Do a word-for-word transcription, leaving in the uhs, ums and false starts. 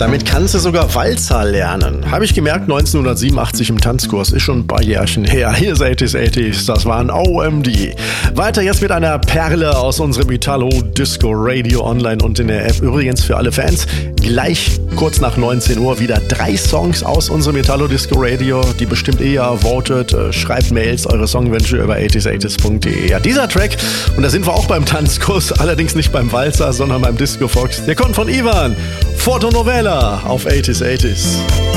Damit kannst du sogar Walzer lernen. Habe ich gemerkt, neunzehnhundertsiebenundachtzig im Tanzkurs. Ist schon ein paar Jährchen her. Hier ist achtziger, achtziger. Das waren O M D. Weiter jetzt mit einer Perle aus unserem Italo Disco Radio online und in der App. Übrigens für alle Fans, gleich kurz nach neunzehn Uhr wieder drei Songs aus unserem Italo Disco Radio, die bestimmt eher votet. Schreibt Mails, eure Songwünsche über achtziger achtziger punkt de. Ja, dieser Track, und da sind wir auch beim Tanzkurs, allerdings nicht beim Walzer, sondern beim Disco Fox. Der kommt von Ivan Fotonovela auf achtziger, achtziger.